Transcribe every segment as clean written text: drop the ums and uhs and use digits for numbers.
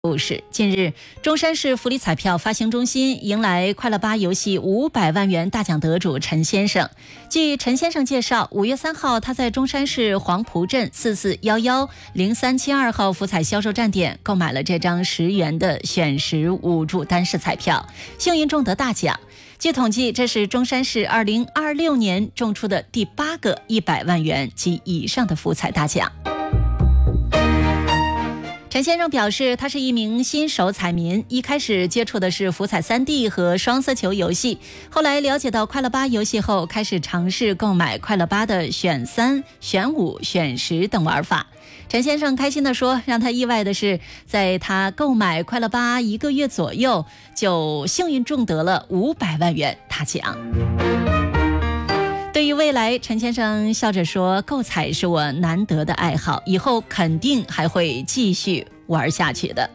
故事。近日，中山市福利彩票发行中心迎来快乐8游戏500万元大奖得主陈先生。据陈先生介绍，5月3号，他在中山市黄埔镇44110372号福彩销售站点购买了这张10元的选实5注单式彩票，幸运中得大奖。据统计，这是中山市2026年中出的第8个100万元及以上的福彩大奖。陈先生表示，他是一名新手彩民，一开始接触的是福彩3D 和双色球游戏，后来了解到快乐8游戏后，开始尝试购买快乐8的选3、选5、选10等玩法。陈先生开心地说，让他意外的是，在他购买快乐81个月左右，就幸运中得了500万元大奖。对于未来，陈先生笑着说，购彩是我难得的爱好，以后肯定还会继续玩下去的。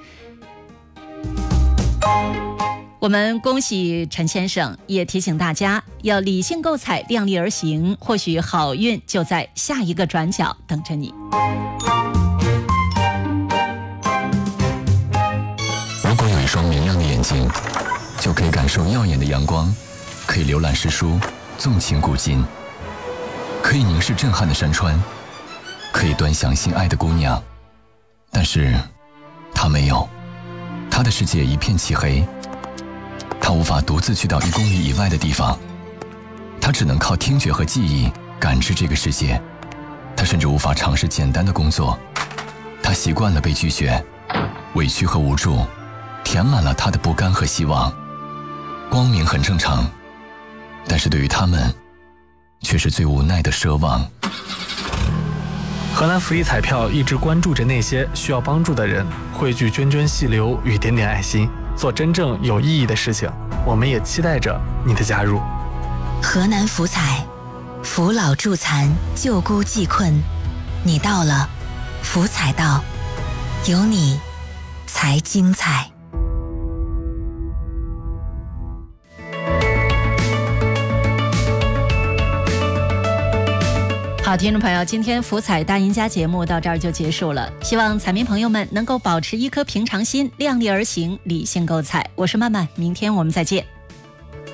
我们恭喜陈先生，也提醒大家要理性购彩，量力而行，或许好运就在下一个转角等着你。 如果有一双明亮的眼睛，就可以感受耀眼的阳光，可以浏览诗书，纵情古今，可以凝视震撼的山川，可以端详心爱的姑娘。但是他没有，他的世界一片漆黑，他无法独自去到1公里以外的地方，他只能靠听觉和记忆感知这个世界。他甚至无法尝试简单的工作，他习惯了被拒绝，委屈和无助填满了他的不甘和希望。光明很正常，但是对于他们却是最无奈的奢望。 河南福利彩票一直关注着那些需要帮助的人，汇聚涓涓细流与点点爱心，做真正有意义的事情。我们也期待着你的加入。 河南福彩，扶老助残，救孤济困，你到了，福彩到，有你才精彩。 好，听众朋友，今天福彩大赢家节目到这儿就结束了，希望彩民朋友们能够保持一颗平常心，量力而行，理性购彩。我是曼曼，明天我们再见。